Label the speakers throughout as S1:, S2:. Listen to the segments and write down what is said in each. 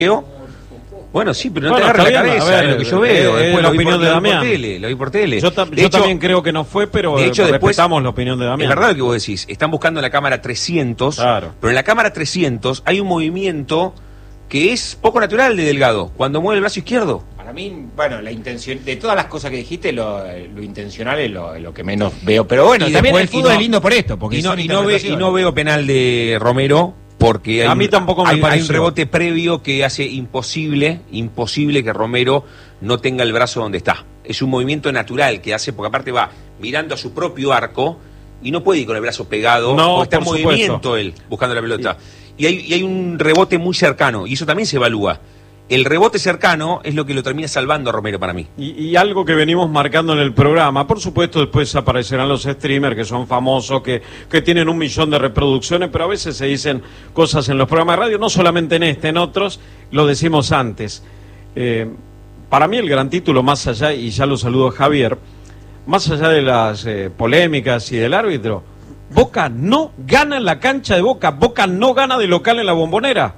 S1: Bueno, sí, pero no te agarres la cabeza, es lo que yo veo. Después
S2: la opinión de Damián.
S1: Lo vi por tele.
S2: Yo también creo que no fue, pero
S1: de hecho,
S2: respetamos la opinión de Damián.
S1: Es verdad lo que vos decís. Están buscando la cámara 300, claro. Pero en la cámara 300 hay un movimiento que es poco natural de Delgado, cuando mueve el brazo izquierdo.
S3: Para mí, bueno, la intención, de todas las cosas que dijiste, lo intencional es lo que menos veo. Pero bueno, y también el fútbol es lindo por esto. Porque
S1: no veo penal de Romero. Porque
S2: a mí tampoco me
S1: hay un rebote previo que hace imposible que Romero no tenga el brazo donde está. Es un movimiento natural que hace, porque aparte va mirando a su propio arco y no puede ir con el brazo pegado, porque está en movimiento él, buscando la pelota. Y hay un rebote muy cercano, y eso también se evalúa. El rebote cercano es lo que lo termina salvando a Romero para mí.
S2: Y algo que venimos marcando en el programa, por supuesto después aparecerán los streamers que son famosos, que tienen 1 millón de reproducciones, pero a veces se dicen cosas en los programas de radio, no solamente en otros, lo decimos antes. Para mí el gran título, más allá, y ya lo saludo a Javier, más allá de las polémicas y del árbitro, Boca no gana en la cancha de Boca, Boca no gana de local en la Bombonera.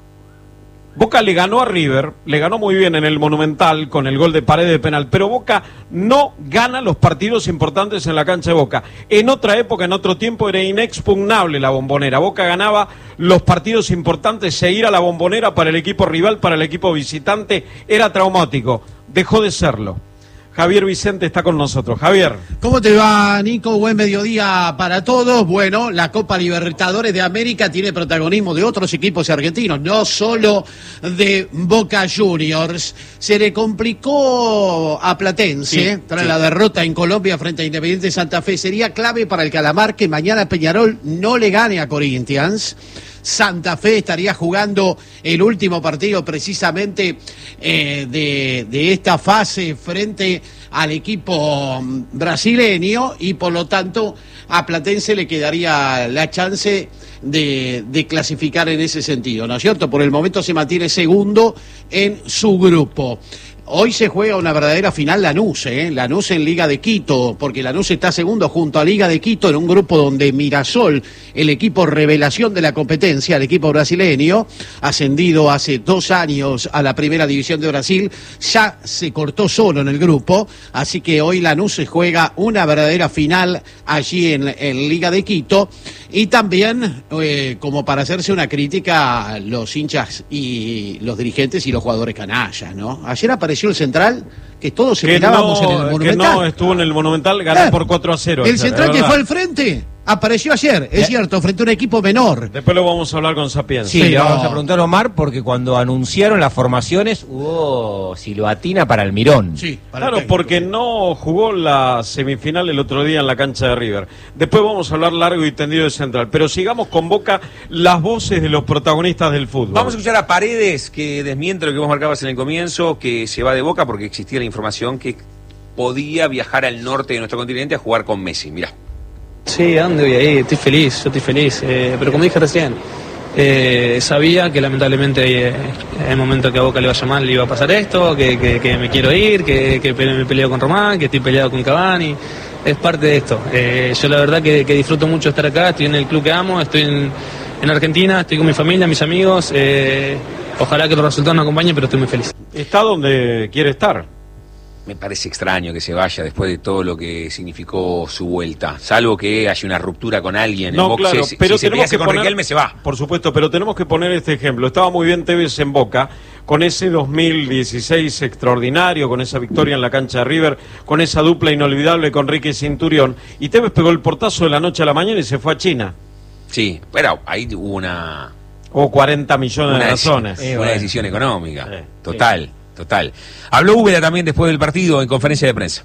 S2: Boca le ganó a River, le ganó muy bien en el Monumental con el gol de Paredes de penal, pero Boca no gana los partidos importantes en la cancha de Boca. En otra época, en otro tiempo, era inexpugnable la Bombonera. Boca ganaba los partidos importantes, ir a la Bombonera para el equipo rival, para el equipo visitante, era traumático. Dejó de serlo. Javier Vicente está con nosotros. Javier.
S4: ¿Cómo te va, Nico? Buen mediodía para todos. Bueno, la Copa Libertadores de América tiene protagonismo de otros equipos argentinos, no solo de Boca Juniors. Se le complicó a Platense tras la derrota en Colombia frente a Independiente Santa Fe. Sería clave para el Calamar que mañana Peñarol no le gane a Corinthians. Santa Fe estaría jugando el último partido precisamente de esta fase frente al equipo brasileño y por lo tanto a Platense le quedaría la chance de clasificar en ese sentido, ¿no es cierto? Por el momento se mantiene segundo en su grupo. Hoy se juega una verdadera final Lanús, Lanús en Liga de Quito, porque Lanús está segundo junto a Liga de Quito en un grupo donde Mirasol, el equipo revelación de la competencia, el equipo brasileño, ascendido hace 2 años a la primera división de Brasil, ya se cortó solo en el grupo, así que hoy Lanús se juega una verdadera final allí en Liga de Quito, y también como para hacerse una crítica a los hinchas y los dirigentes y los jugadores canallas, ¿no? Ayer apareció el Central, que todos esperábamos en el Monumental.
S2: Que no estuvo en el Monumental, ganó por 4-0.
S4: El Central que fue al frente apareció ayer, es cierto, frente a un equipo menor.
S2: Después lo vamos a hablar con Sapienza.
S3: Sí, le vamos a preguntar a Omar, porque cuando anunciaron las formaciones hubo silbatina para Almirón.
S4: Sí,
S2: claro, porque no jugó la semifinal el otro día en la cancha de River. Después vamos a hablar largo y tendido de Central, pero sigamos con Boca, las voces de los protagonistas del fútbol.
S1: Vamos a escuchar a Paredes, que desmiente lo que vos marcabas en el comienzo, que se va de Boca porque existía la información que podía viajar al norte de nuestro continente a jugar con Messi. Mirá.
S5: Sí, ando y ahí, estoy feliz, yo estoy feliz, pero como dije recién, sabía que lamentablemente en el momento que a Boca le vaya mal le iba a pasar esto, que me quiero ir, que me peleo con Román, que estoy peleado con Cavani, es parte de esto. Yo la verdad que disfruto mucho estar acá, estoy en el club que amo, estoy en Argentina, estoy con mi familia, mis amigos, ojalá que los resultados nos acompañen, pero estoy muy feliz.
S2: Está donde quiere estar.
S1: Me parece extraño que se vaya después de todo lo que significó su vuelta, salvo que haya una ruptura con alguien.
S2: No,
S1: en Boca,
S2: claro, pero
S1: si
S2: tenemos
S1: se
S2: que
S1: con
S2: poner,
S1: Riquelme se va.
S2: Por supuesto, pero tenemos que poner este ejemplo. Estaba muy bien Tevez en Boca, con ese 2016 extraordinario, con esa victoria en la cancha de River, con esa dupla inolvidable con Ricky Cinturión, y Tevez pegó el portazo de la noche a la mañana y se fue a China.
S1: Sí, pero ahí hubo una...
S2: Hubo 40 millones de razones.
S1: Una decisión económica, total. Habló Úbeda también después del partido en conferencia de prensa.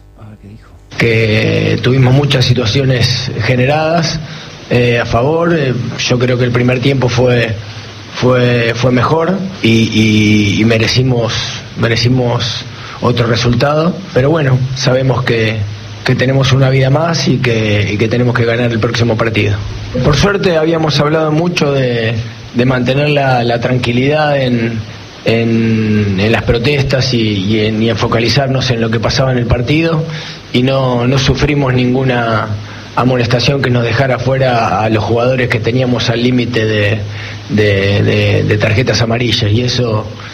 S6: Que tuvimos muchas situaciones generadas a favor. Yo creo que el primer tiempo fue mejor y merecimos otro resultado. Pero bueno, sabemos que tenemos una vida más y que tenemos que ganar el próximo partido. Por suerte habíamos hablado mucho de mantener la tranquilidad en las protestas y en focalizarnos en lo que pasaba en el partido y no sufrimos ninguna amonestación que nos dejara fuera a los jugadores que teníamos al límite de tarjetas amarillas, y eso